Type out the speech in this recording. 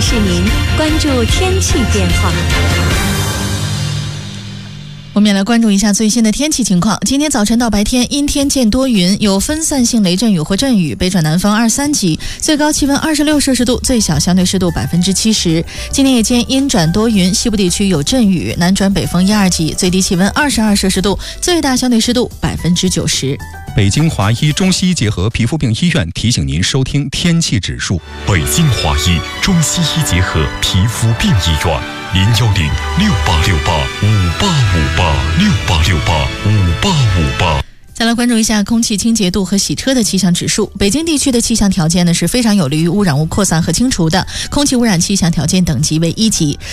市民关注天气变化。 我们也来关注一下最新的天气情况。今天早晨到白天，阴天见多云，有分散性雷阵雨或阵雨，北转南风2、3级，最高气温26摄氏度，最小相对湿度70%。今天夜间阴转多云，西部地区有阵雨，南转北风1、2级，最低气温22摄氏度，最大相对湿度90%。 北京华医中西医结合皮肤病医院提醒您收听天气指数。 北京华医中西医结合皮肤病医院，0106858586858 再来关注一下空气清洁度和洗车的气象指数。北京地区的气象条件呢是非常有利于污染物扩散和清除的，空气污染气象条件等级为1级。